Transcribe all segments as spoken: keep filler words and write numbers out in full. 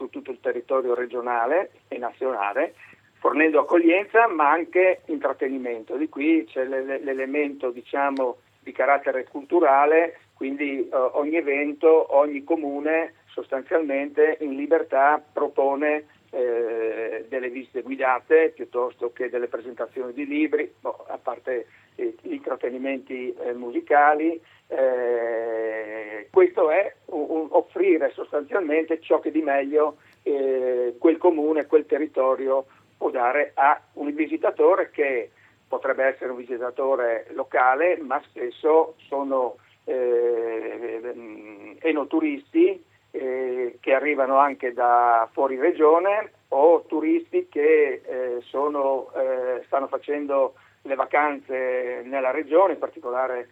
su tutto il territorio regionale e nazionale, fornendo accoglienza ma anche intrattenimento. Di qui c'è l'elemento, diciamo, di carattere culturale, quindi eh, ogni evento, ogni comune sostanzialmente in libertà propone eh, delle visite guidate piuttosto che delle presentazioni di libri, no, a parte eh, gli intrattenimenti eh, musicali. Eh, questo è un, un offrire sostanzialmente ciò che di meglio eh, quel comune, quel territorio può dare a un visitatore, che potrebbe essere un visitatore locale, ma spesso sono eh, enoturisti eh, che arrivano anche da fuori regione, o turisti che eh, sono, eh, stanno facendo le vacanze nella regione, in particolare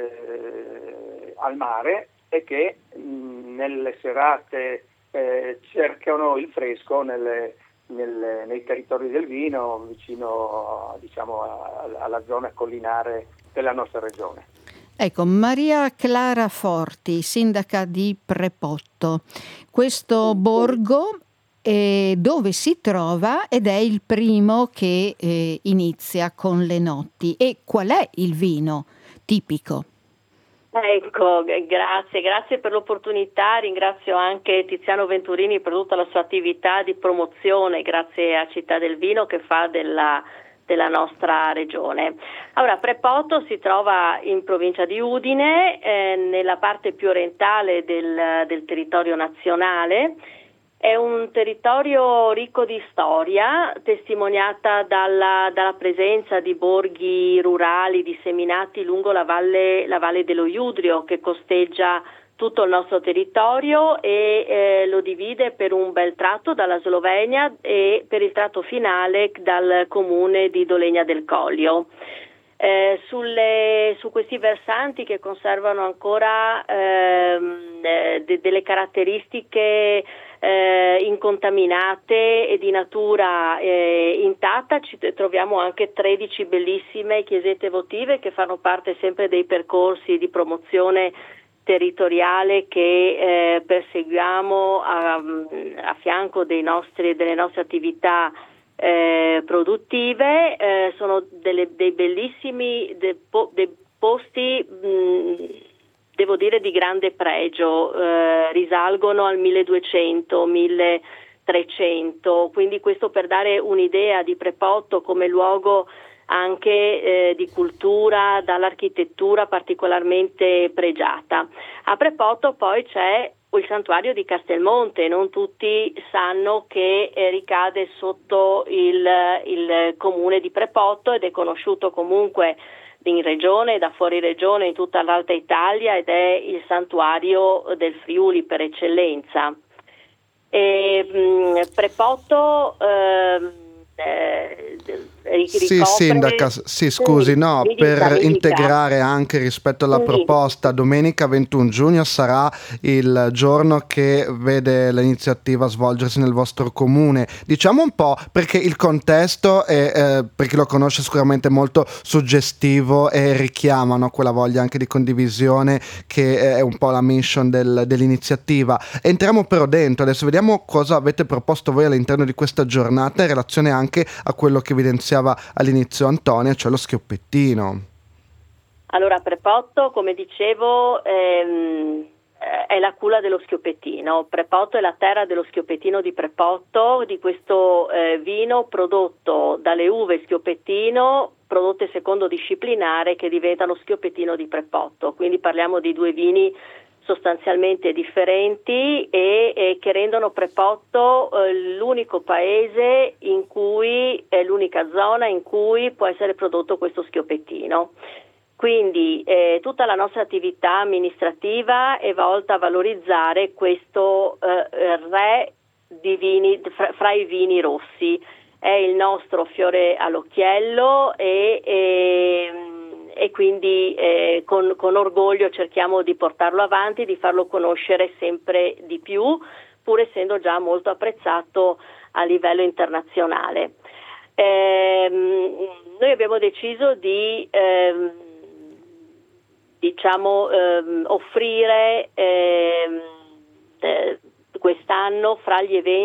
eh, al mare, e che mh, nelle serate eh, cercano il fresco nelle Nel, nei territori del vino, vicino, diciamo, a, alla zona collinare della nostra regione. Ecco, Maria Clara Forti, sindaca di Prepotto. Questo borgo eh, dove si trova, ed è il primo che eh, inizia con le notti. E qual è il vino tipico? Ecco, grazie, grazie per l'opportunità, ringrazio anche Tiziano Venturini per tutta la sua attività di promozione, grazie a Città del Vino, che fa della, della nostra regione. Allora, Prepotto si trova in provincia di Udine, eh, nella parte più orientale del, del territorio nazionale. È un territorio ricco di storia, testimoniata dalla, dalla presenza di borghi rurali disseminati lungo la valle, la valle dello Iudrio, che costeggia tutto il nostro territorio e eh, lo divide per un bel tratto dalla Slovenia e per il tratto finale dal comune di Dolegna del Collio. Eh, sulle, su questi versanti, che conservano ancora ehm, eh, de, delle caratteristiche eh, incontaminate e di natura eh, intatta, ci troviamo anche tredici bellissime chiesette votive che fanno parte sempre dei percorsi di promozione territoriale che eh, perseguiamo a, a fianco dei nostri, delle nostre attività Eh, produttive. Eh, sono delle, dei bellissimi de, po, dei posti mh, devo dire di grande pregio, eh, risalgono al milleduecento milletrecento, quindi questo per dare un'idea di Prepotto come luogo anche eh, di cultura, dall'architettura particolarmente pregiata. A Prepotto poi c'è il santuario di Castelmonte, non tutti sanno che eh, ricade sotto il, il comune di Prepotto ed è conosciuto comunque in regione, da fuori regione, in tutta l'Alta Italia, ed è il santuario del Friuli per eccellenza. E, mh, Prepotto eh, eh, Sì, sindaca, sì, scusi, no, mi per dica, mi integrare dica. anche rispetto alla Sì. proposta, domenica ventuno giugno sarà il giorno che vede l'iniziativa svolgersi nel vostro comune. Diciamo un po', perché il contesto è, eh, per chi lo conosce, sicuramente molto suggestivo e richiama, no, quella voglia anche di condivisione che è un po' la mission del, dell'iniziativa. Entriamo però dentro, adesso vediamo cosa avete proposto voi all'interno di questa giornata in relazione anche a quello che evidenziava all'inizio Antonia, cioè lo schioppettino. Allora, Prepotto, come dicevo, ehm, è la culla dello schioppettino. Prepotto è la terra dello schioppettino di Prepotto, di questo eh, vino prodotto dalle uve schioppettino, prodotte secondo disciplinare, che diventano schioppettino di Prepotto. Quindi parliamo di due vini sostanzialmente differenti e, e che rendono Prepotto eh, l'unico paese in cui è l'unica zona in cui può essere prodotto questo schioppettino. Quindi eh, tutta la nostra attività amministrativa è volta a valorizzare questo eh, re di vini, fra, fra i vini rossi. È il nostro fiore all'occhiello e, e e quindi eh, con, con orgoglio cerchiamo di portarlo avanti, di farlo conoscere sempre di più, pur essendo già molto apprezzato a livello internazionale. Ehm, noi abbiamo deciso di ehm, diciamo ehm, offrire ehm, eh, quest'anno fra gli eventi